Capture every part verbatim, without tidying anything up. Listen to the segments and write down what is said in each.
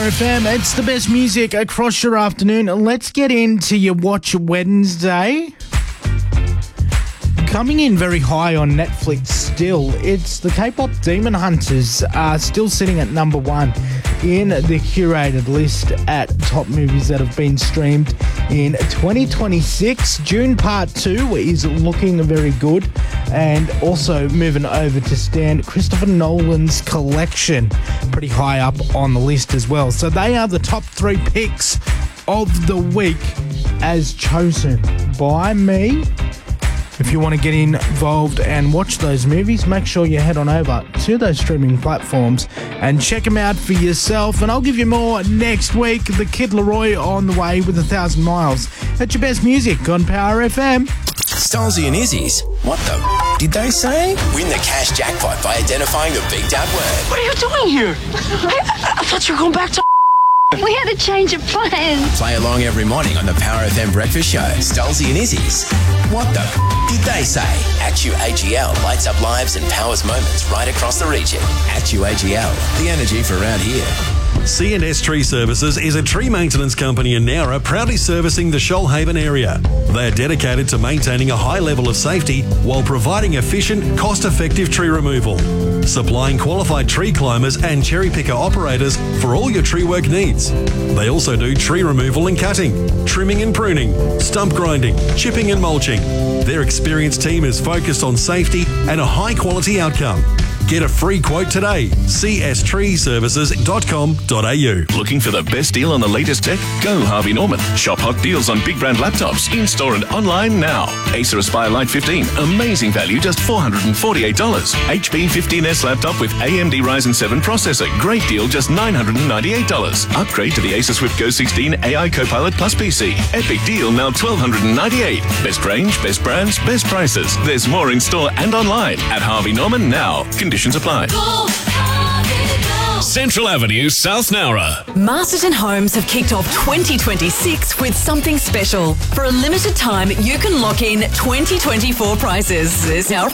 F M. It's the best music across your afternoon. Let's get into your Watch Wednesday. Coming in very high on Netflix still, it's the K-pop Demon Hunters, uh, still sitting at number one in the curated list at top movies that have been streamed in twenty twenty-six. June Part two is looking very good. And also moving over to stand, Christopher Nolan's Collection, pretty high up on the list as well. So they are the top three picks of the week as chosen by me. If you want to get involved and watch those movies, make sure you head on over to those streaming platforms and check them out for yourself. And I'll give you more next week. The Kid Laroi on the way with a thousand miles. That's your best music on Power F M. Stolzy and Izzy's. What the did they say? Win the cash jackpot by identifying the beeped out word. What are you doing here? I, I thought you were going back to... We had a change of plans. Play along every morning on the Power F M Breakfast Show. Stolzy and Izzy's. What the did they say? Actu A G L lights up lives and powers moments right across the region. Actu A G L, the energy for around here. C and S Tree Services is a tree maintenance company in Nowra proudly servicing the Shoalhaven area. They are dedicated to maintaining a high level of safety while providing efficient, cost-effective tree removal. Supplying qualified tree climbers and cherry picker operators for all your tree work needs. They also do tree removal and cutting, trimming and pruning, stump grinding, chipping and mulching. Their experienced team is focused on safety and a high-quality outcome. Get a free quote today. c s tree services dot com dot a u. Looking for the best deal on the latest tech? Go Harvey Norman. Shop hot deals on big brand laptops in-store and online now. Acer Aspire Lite fifteen. Amazing value, just four hundred forty-eight dollars. H P fifteen S laptop with A M D Ryzen seven processor. Great deal, just nine hundred ninety-eight dollars. Upgrade to the Acer Swift Go sixteen A I Copilot Plus P C. Epic deal, now twelve ninety-eight dollars. Best range, best brands, best prices. There's more in store and online at Harvey Norman now. Conditions apply. Central Avenue, South Nowra. Masterton Homes have kicked off twenty twenty-six with something special. For a limited time, you can lock in twenty twenty-four prices. This is our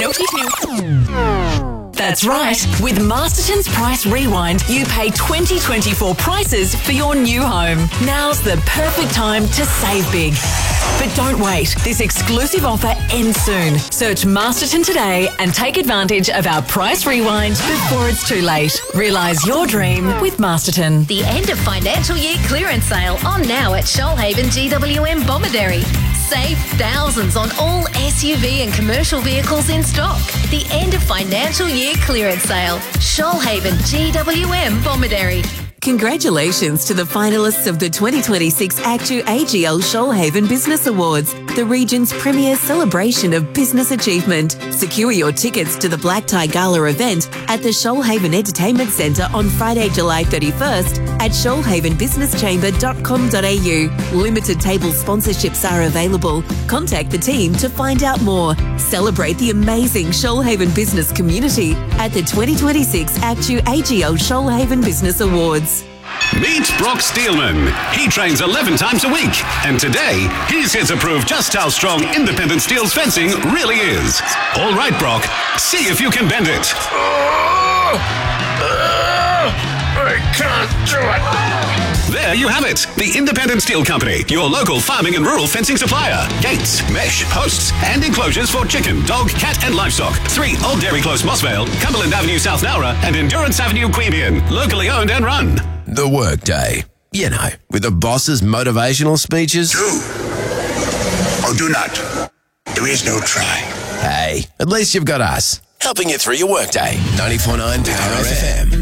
That's right. With Masterton's Price Rewind, you pay twenty twenty-four prices for your new home. Now's the perfect time to save big. But don't wait. This exclusive offer ends soon. Search Masterton today and take advantage of our Price Rewind before it's too late. Realise your dream with Masterton. The end of financial year clearance sale on now at Shoalhaven G W M Bomaderry. Save thousands on all S U V and commercial vehicles in stock. The end of financial year clearance sale. Shoalhaven G W M Bomaderry. Congratulations to the finalists of the twenty twenty-six Actu A G L Shoalhaven Business Awards, the region's premier celebration of business achievement. Secure your tickets to the Black Tie Gala event at the Shoalhaven Entertainment Centre on Friday, July thirty-first at shoalhaven business chamber dot com dot a u. Limited table sponsorships are available. Contact the team to find out more. Celebrate the amazing Shoalhaven business community at the twenty twenty-six Actu A G L Shoalhaven Business Awards. Meet Brock Steelman. He trains eleven times a week. And today, he's here to prove just how strong Independent Steel's fencing really is. All right, Brock. See if you can bend it. Oh, uh, I can't do it. There you have it. The Independent Steel Company, your local farming and rural fencing supplier. Gates, mesh, posts, and enclosures for chicken, dog, cat, and livestock. Three Old Dairy Close, Mossvale, Cumberland Avenue, South Nowra, and Endurance Avenue, Queanbeyan. Locally owned and run. The Workday. You know, with the boss's motivational speeches. Do or do not. There is no try. Hey, at least you've got us. Helping you through your workday. ninety-four point nine Power F M.